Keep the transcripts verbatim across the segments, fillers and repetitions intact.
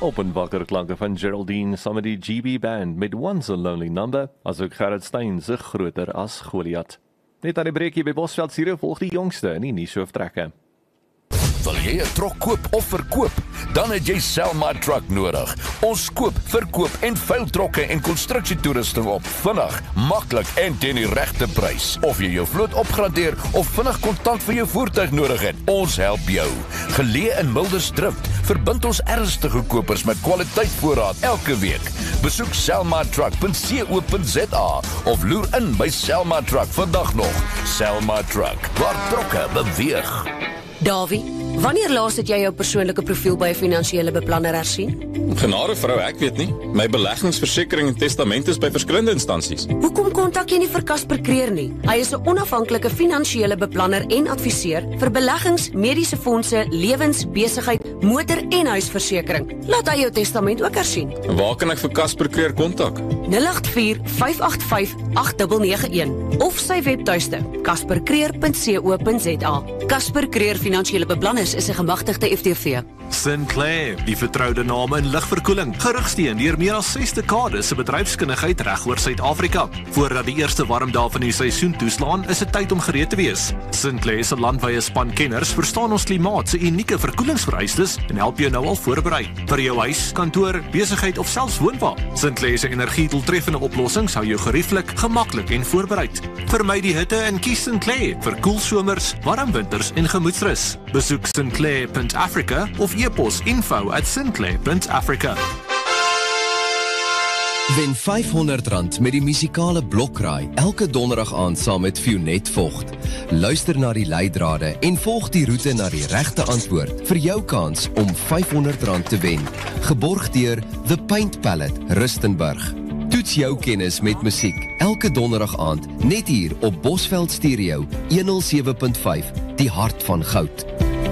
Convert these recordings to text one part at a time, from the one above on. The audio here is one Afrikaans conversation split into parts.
Op en wakker klanke van Geraldine saam met die G B Band met Once a Lonely Number, asook Gerrit Stein sig groter as Goliath. Net aan die breekie by Bosveld Sire volg die jongste in die nuushooftrekke. Wil jy 'n trok koop of verkoop? Dan het jy Selma Truck nodig. Ons koop, verkoop en veil trokke en konstruksietoerusting op. Vinnig, maklik en teen die regte prys. Of jy jou vloot opgradeer of vinnig kontant vir jou voertuig nodig het, ons help jou. Geleë in Mildersdrift, verbind ons ernstige kopers met kwaliteitvoorraad elke week. Besoek selma truck punt co punt za of loer in by Selma Truck vandag nog. Selma Truck, waar trokke beweeg. Davie, wanneer laas het jy jou persoonlike profiel by 'n finansiële beplanner hersien? Genade vrou, ek weet nie. My beleggingsversekering en testament is by verskillende instansies. Hoekom kontak jy nie vir Casper Creer nie? Hy is 'n onafhanklike finansiële beplanner en adviseur vir beleggings, mediese fondse, lewens, besigheid, motor en huisversekering. Laat hy jou testament ook hersien. Waar kan ek vir Casper Creer kontak? nul agt vier, vyf agt vyf, agt nege nege een of sy webtuiste casper creer punt co punt za. Casper Creer Finansiële Beplanners is 'n gemagtigde F T V. Sinclair, die vertroude naam in ligverkoeling, gerugsteun deur meer as ses dekades se bedryfskundigheid reg oor Suid-Afrika. Voordat die eerste warm dae van die seisoen toeslaan, is dit tyd om gereed te wees. Sinclair se landwyse span kenners verstaan ons klimaat se unieke verkoelingsvereistes en help jou nou al voorberei. Vir jou huis, kantoor, besigheid of selfs woonwa. Sinclair se energiedoeltreffende oplossings hou jou gerieflik, gemaklik en voorbereid. Vermy die hitte en kies Sinclair vir koel somers, warm winters en gemoedsrus. Besoek sinclair punt africa of e-pos info at sinclair punt africa. Wen vyfhonderd rand met die musikale blokraai elke donderdag aand saam met Fionet Vogt. Luister na die leidrade en volg die roete na die regte antwoord vir jou kans om vyfhonderd rand te wen. Geborg deur The Paint Palette Rustenburg. Toets jou kennis met musiek elke donderdag aand net hier op Bosveld Stereo honderd sewe punt vyf, die hart van goud.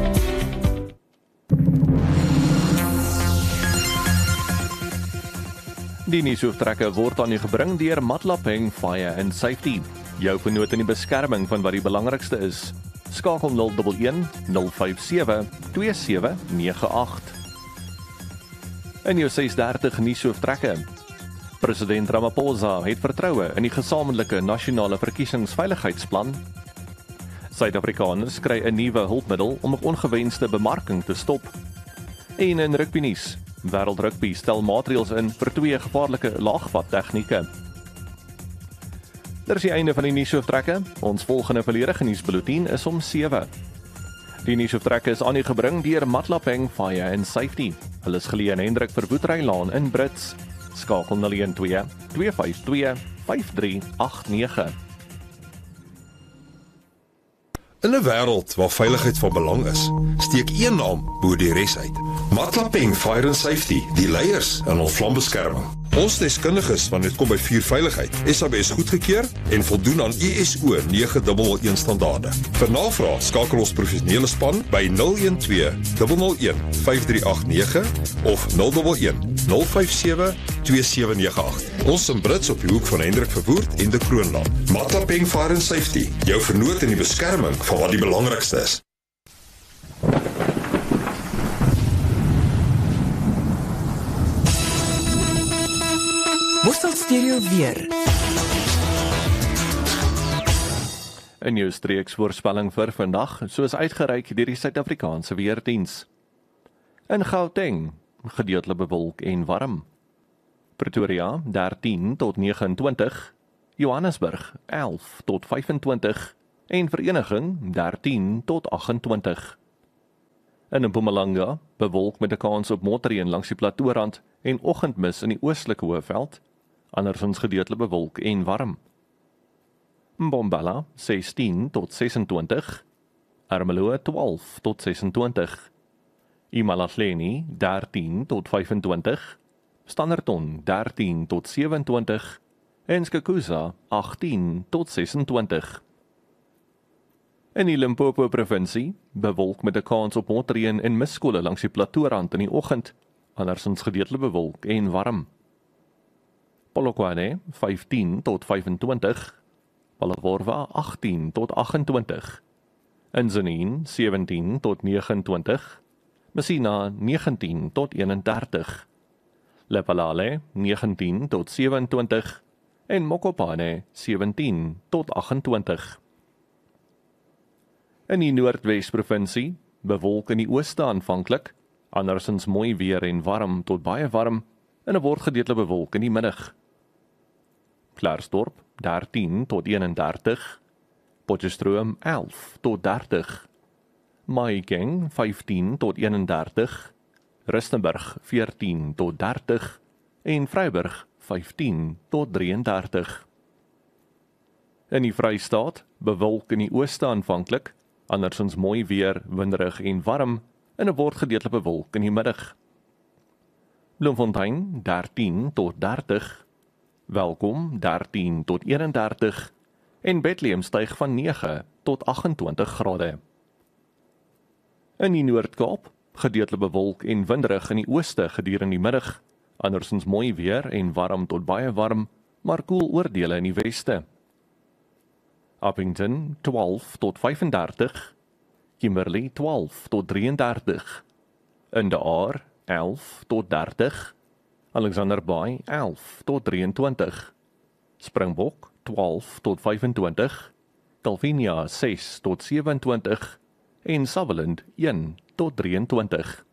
Die nuushooftrekke word aan u gebring deur Matlapeng Fire and Safety. Jou vernoot in die beskerming van wat die belangrikste is. Skakel nul een een, nul vyf sewe, twee sewe nege agt. In jou ses dertig nuushooftrekke. President Ramaphosa het vertroue in die gesamentlike nasionale verkiesingsveiligheidsplan. Suid-Afrikaners kry 'n nuwe hulpmiddel om ongewenste bemarking te stop. En in rugbynuus. Wêreld Rugby stel maatreëls in vir twee gevaarlike laagvat tegnieke. Dit is die einde van die nuushooftrekke. Ons volgende volledige nuusbulletin is om sewe. Die nuushooftrekke is aan u gebring deur Matlapeng Fire and Safety. Hulle is geleë in Hendrik Verwoestrylaan in Brits. Skakel nul een twee, twee vyf twee, vyf drie agt nege. In 'n wêreld waar veiligheid van belang is, steek een naam bo die res uit. Matlapeng Fire and Safety, die leiers in ons vlambeskerming. Ons deskundiges wanneer dit kom by vuurveiligheid, S A B S goedgekeur en voldoen aan I S O nege nul nul een standaarde. Vir navraag skakel ons professionele span by nul een twee, nul nul een, vyf drie agt nege of nul een een, nul vyf sewe, twee sewe nege agt. Ons in Brits op die hoek van Hendrik Verwoerd en de Kroonlaan. Matlapeng Fire and Safety, jou vernoot in die beskerming van wat die belangrikste is. Bosveld Stereo weer. In jou streeksvoorspelling vir vandag, soos uitgereik deur die Suid-Afrikaanse Weerdiens. In Gauteng, gedeeltelik bewolk en warm. Pretoria, dertien tot negenentwintig. Johannesburg, elf tot vyfentwintig. En Vereniging, dertien tot agentwintig. In Mpumalanga, bewolk met 'n kans op motreen langs die plateaurand en oggendmis in die oostelike Hoëveld. Andersins gedeeltelik bewolk en warm. Mbombela, sestien tot sesentwintig. Ermelo, twaalf tot sesentwintig. Imalahleni, dertien tot vyfentwintig. Standerton, dertien tot sewentwintig. En Skakuza, agtien tot sesentwintig. In die Limpopo provinsie, bewolk met 'n kans op motreen en miskole langs die plateaurand in die oggend. Andersins gedeeltelik bewolk en warm. Polokwane, vyftien tot vyfentwintig. Palavoorwa, agtien tot agentwintig. In Zenine, sewentien tot negenentwintig. Messina negentien tot eenendertig, Lephalale negentien tot sewe-en-twintig en Mokopane sewentien tot agt-en-twintig. In die Noordwes-provinsie, bewolk in die ooste aanvanklik, andersins mooi weer en warm tot baie warm, en 'n word gedeeltelik bewolk in die middag. Klerksdorp dertien tot eenendertig, Potchefstroom elf tot dertig, Mahikeng vyftien tot eenendertig, Rustenburg veertien tot dertig en Vryburg vyftien tot drieëndertig. In die Vrystaat, bewolk in die ooste aanvanklik, andersins mooi weer, winderig en warm, en 'n word gedeeltelik bewolk in die middag. Bloemfontein dertien tot dertig, Welkom dertien tot eenendertig en Bethlehem styg van nege tot agt-en-twintig grade. In die Noord-Kaap, gedeeltelik bewolk en winderig in die ooste gedurende die middag, andersins mooi weer en warm tot baie warm, maar koel oordele in die weste. Appington twaalf tot vyf-en-dertig, Kimberley twaalf tot drieëndertig, in de Aar elf tot dertig, Alexander Bay elf tot drieëntwintig, Springbok twaalf tot vyf-en-twintig, Calvinia ses tot sewe-en-twintig en Sutherland een tot drieëntwintig.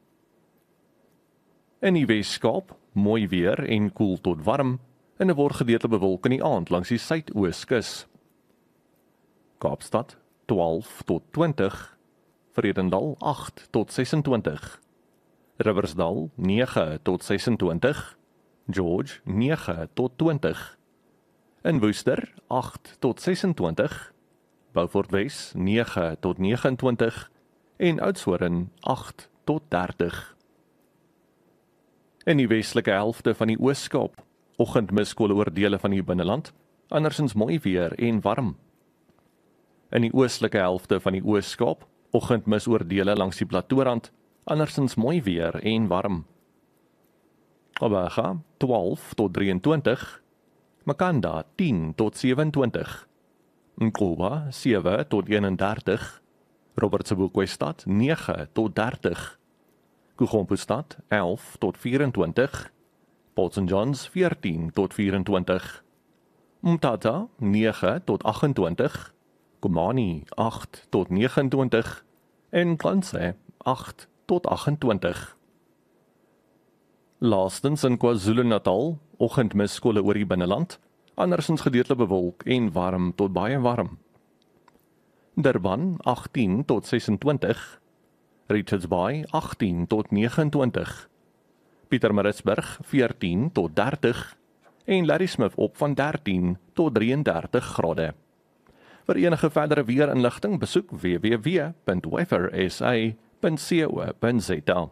In die Weskaap, mooi weer en koel tot warm, en 'n word gedeeltelik bewolk in die aand langs die suidooskus. Kaapstad twaalf tot twintig, Vredendal agt tot sesentwintig, Riversdal nege tot sesentwintig, George nege tot twintig, in Woester agt tot sesentwintig, Beaufort Wes nege tot negenentwintig en Oudtshoorn agt tot dertig. In die westelike helfte van die Oos-Kaap, oggendmiskolle oor dele van die binneland, andersins mooi weer en warm. In die oostelike helfte van die Oos-Kaap, oggendmis oor dele langs die plateaurand, andersins mooi weer en warm. Gqeberha twaalf tot drieëntwintig, Makanda tien tot sewe-en-twintig, Mqoba sewe tot eenendertig, Robert Sebokwe-stad nege tot dertig, Kugompostad elf tot vyf-en-twintig, Port Saint Johns veertien tot vyf-en-twintig, Mthatha nege tot agt-en-twintig, Komani agt tot nege-en-twintig en Xanxe agt tot agt-en-twintig. Laastens in KwaZulu-Natal, oggendmiskolle oor die binneland, andersins gedeeltelik bewolk en warm tot baie warm. Durban agttien tot sesentwintig, Richards Bay agttien tot nege-en-twintig, Pietermaritzburg veertien tot dertig en Ladysmith op van dertien tot drieëndertig grade. Vir enige verdere weerinligting besoek w w w punt weather s a punt co punt z a.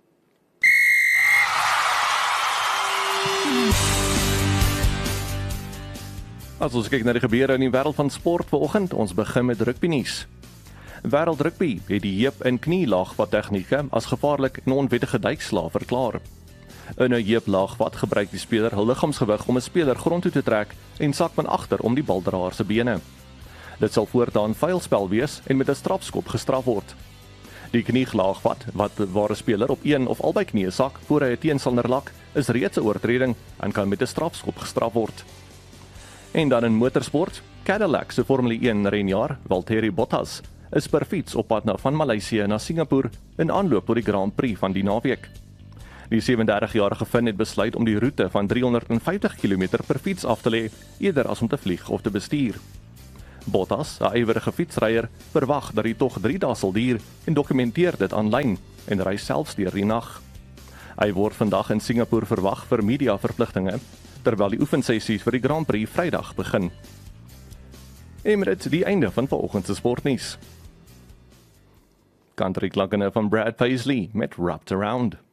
As ons kyk na die gebeure in die wêreld van sport vanoggend, ons begin met rugby nuus. Wêreld rugby het die heup- en knielaagvat tegnieke as gevaarlik en onwettige duikslae verklaar. In 'n heuplaagvat gebruik die speler hul liggaamsgewig om 'n speler grond toe te trek en sak van agter om die baldraer se bene. Dit sal voortaan vuilspel wees en met 'n strafskop gestraf word. Die knielaagvat, wat waar 'n speler op een of albei knieë sak voor hy 'n teenstander lak, is reeds 'n oortreding en kan met 'n strafskop gestraf word. En dan in motorsport, Cadillac se Formule een renjaer, Valtteri Bottas, is per fiets op pad na van Maleisië na Singapore in aanloop tot die Grand Prix van die naweek. Die sewe-en-dertig-jarige Fin het besluit om die roete van driehonderdvyftig kilometer per fiets af te lê, eerder as om te vlieg of te bestuur. Bottas, 'n ywerige fietsryer, verwag dat die tog drie dae sal duur en dokumenteer dit aanlyn en ry selfs deur die nag. Hy word vandag in Singapore verwag vir mediaverpligtinge, terwyl die oefensessies vir die Grand Prix Vrydag begin. En met dit die einde van vanoggend se sportnuus. Country klanke van Brad Paisley met Wrapped Around.